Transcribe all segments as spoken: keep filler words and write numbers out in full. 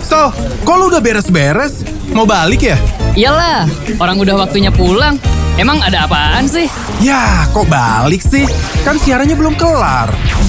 So, kok lu udah beres-beres? Mau balik ya? Iyalah, orang udah waktunya pulang. Emang ada apaan sih? Ya, kok balik sih? Kan siarannya belum kelar.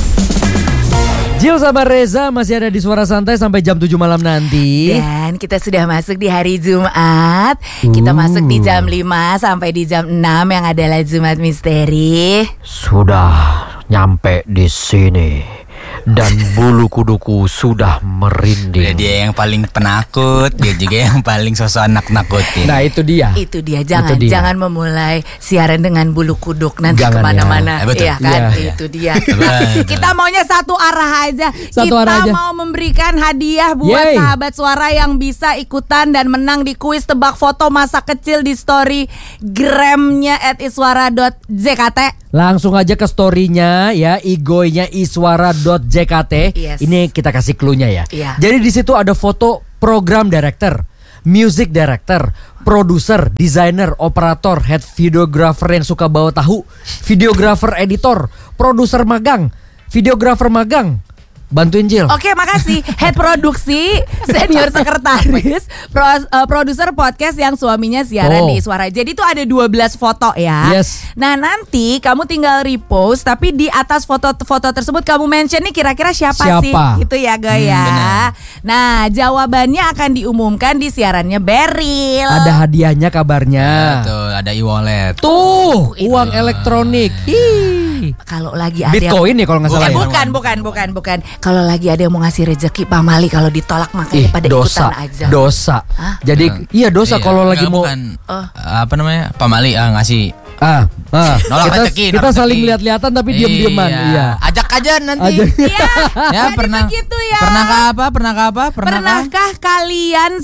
Jil sama Reza masih ada di Suara Santai sampai jam tujuh malam nanti. Dan kita sudah masuk di hari Jumat. Kita Uh. masuk di jam lima sampai di jam enam yang adalah Jumat Misteri. Sudah nyampe di sini. Dan bulu kuduku sudah merinding. Dia yang paling penakut, dia juga yang paling sosok anak-nakutin. Nah itu dia. Itu dia, jangan Itu dia. jangan memulai siaran dengan bulu kuduk nanti Jangan kemana-mana. ya. Eh, betul. Iya kan, Iya. itu dia. Betul. Kita maunya satu arah aja. Satu Kita arah aja. mau memberikan hadiah buat Yeay. sahabat suara yang bisa ikutan dan menang di kuis tebak foto masa kecil di story gramnya at iswara dot j k t. Langsung aja ke story-nya ya, igoy-nya iswara dot j k t. Yes. Ini kita kasih clue-nya ya. Iya. Jadi di situ ada foto program director, music director, produser, designer, operator, head videographer yang suka bawa tahu, videographer editor, produser magang, videographer magang. Bantuin Jil. Oke, makasih. Head produksi, senior sekretaris, pro, uh, produser podcast yang suaminya siaran Oh. di Suara. Jadi itu ada dua belas foto ya. Yes. Nah, nanti kamu tinggal repost, tapi di atas foto-foto tersebut kamu mention nih kira-kira siapa, sih? Siapa? Gitu ya, Goy ya. benar. Nah, jawabannya akan diumumkan di siarannya Beril. Ada hadiahnya kabarnya. Betul, ada e-wallet. Tuh, Itu. uang elektronik. Ih. Kalau lagi ada yang- Bitcoin nih kalau nggak salah Eh, ya. bukan, bukan, bukan, bukan. Kalau lagi ada yang mau ngasih rezeki Pak Mali, kalau ditolak makanya Ih, pada dosa, ikutan aja. dosa. Hah? Jadi iya dosa Iya, kalau lagi enggak, mau bukan, Oh. apa namanya? Pak Mali ah, ngasih ah, ah. nolak kita rezeki, kita nolak saling rezeki. lihat-lihatan tapi diam-diaman. Iya. Ajak aja nanti. Aja. Iya, Ya jadi pernah begitu ya. Pernah ke apa? Pernah ke apa? Pernah Pernahkah kalian